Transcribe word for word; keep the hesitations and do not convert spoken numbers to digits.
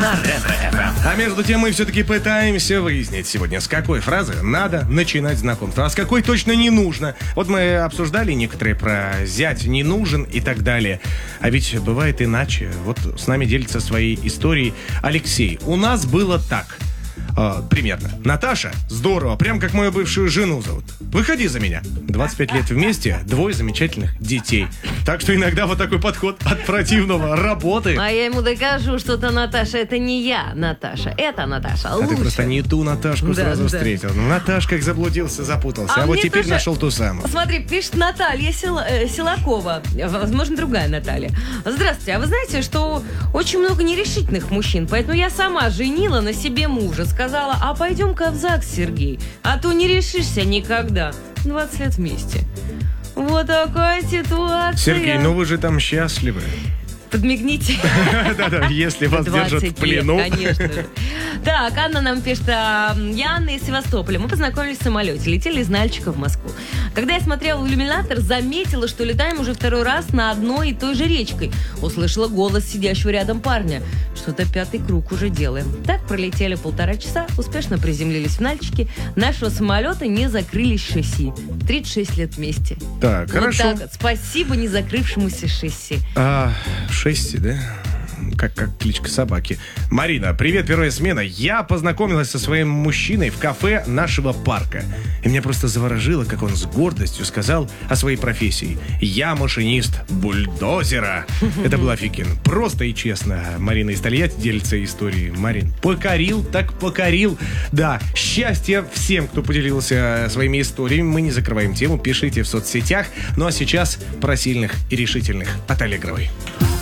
на Ретро-эф эм. А между тем мы все-таки пытаемся выяснить сегодня, с какой фразы надо начинать знакомство, а с какой точно не нужно. Вот мы обсуждали некоторые про «зять не нужен» и так далее. А ведь бывает иначе. Вот с нами делится своей историей Алексей. У нас было так. Uh, примерно. Наташа, здорово, прям как мою бывшую жену зовут. Выходи за меня. двадцать пять лет вместе, двое замечательных детей. Так что иногда вот такой подход от противного работает. А я ему докажу, что это Наташа, это не я, Наташа. Это Наташа, А лучше. ты просто не ту Наташку Да, сразу да. встретил. Наташ как заблудился, запутался. А, А вот мне теперь тоже- нашел ту самую. Смотри, пишет Наталья Сила- э, Силакова. Возможно, другая Наталья. Здравствуйте, а вы знаете, что очень много нерешительных мужчин, поэтому я сама женила на себе мужа. Сказала, а пойдем-ка в ЗАГС, Сергей, а то не решишься никогда. двадцать лет вместе. Вот такая ситуация. Сергей, ну вы же там счастливы. Подмигните. Да-да, если вас держат в двадцать плену. лет, конечно же. Так, Анна нам пишет, а, я Анна из Севастополя. Мы познакомились в самолете, летели из Нальчика в Москву. Когда я смотрела в иллюминатор, заметила, что летаем уже второй раз на одной и той же речкой. Услышала голос сидящего рядом парня. Что-то пятый круг уже делаем. Так пролетели полтора часа, успешно приземлились в Нальчике. Нашего самолета не закрылись шасси. тридцать шесть лет вместе. Так, Вот хорошо. так вот. Спасибо не закрывшемуся шасси. А, Шести, да? Как, как кличка собаки. Марина, привет, первая смена. Я познакомилась со своим мужчиной в кафе нашего парка. И меня просто заворожило, как он с гордостью сказал о своей профессии. Я машинист бульдозера. Это было офигенно. Просто и честно. Марина из Тольятти делится историей. Марин, покорил, так покорил. Да, счастья всем, кто поделился своими историями. Мы не закрываем тему, пишите в соцсетях. Ну а сейчас про сильных и решительных от Аллегровой.